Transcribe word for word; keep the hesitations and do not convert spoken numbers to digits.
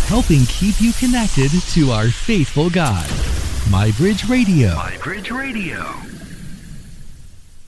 helping keep you connected to our faithful God. MyBridge Radio. MyBridge Radio.